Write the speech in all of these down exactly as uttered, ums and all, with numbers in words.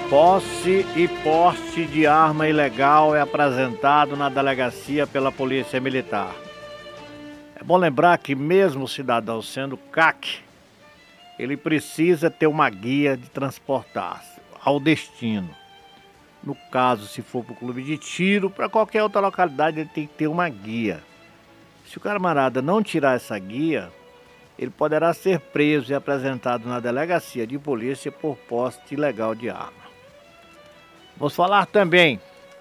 Posse e porte de arma ilegal é apresentado na delegacia pela Polícia Militar. É bom lembrar que mesmo o cidadão sendo C A C, ele precisa ter uma guia de transportar ao destino. No caso, se for para o clube de tiro, para qualquer outra localidade, ele tem que ter uma guia. Se o camarada não tirar essa guia, ele poderá ser preso e apresentado na delegacia de polícia por posse ilegal de arma. Vamos falar também,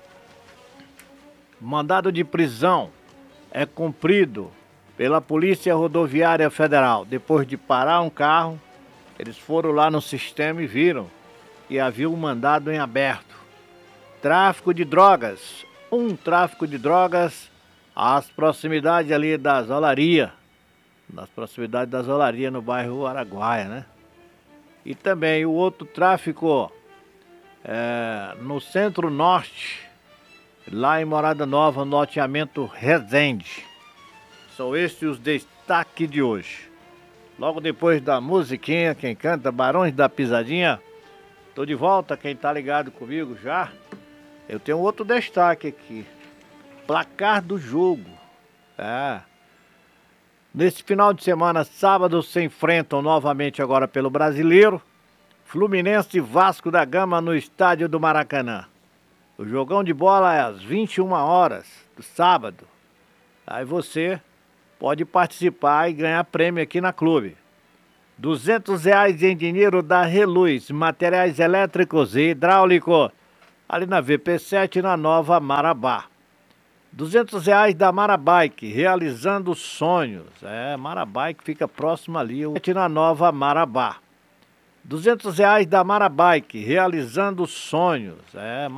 mandado de prisão é cumprido pela Polícia Rodoviária Federal. Depois de parar um carro, eles foram lá no sistema e viram que havia um mandado em aberto. Tráfico de drogas, um tráfico de drogas às proximidades ali das olarias, nas proximidades das olarias no bairro Araguaia, né? E também o outro tráfico é, no centro-norte, lá em Morada Nova, no loteamento Resende. São estes os destaques de hoje. Logo depois da musiquinha, quem canta, Barões da Pisadinha. Tô de volta, quem tá ligado comigo já. Eu tenho outro destaque aqui. Placar do jogo. É. Nesse final de semana, sábado, se enfrentam novamente agora pelo Brasileiro. Fluminense e Vasco da Gama no estádio do Maracanã. O jogão de bola é às vinte e uma horas do sábado. Aí você pode participar e ganhar prêmio aqui na clube. duzentos reais em dinheiro da Reluz, materiais elétricos e hidráulicos, ali na V P sete, na Nova Marabá. duzentos reais da Marabike, realizando sonhos. É, Marabike fica próximo ali, na Nova Marabá. duzentos reais da Marabike, realizando sonhos. É,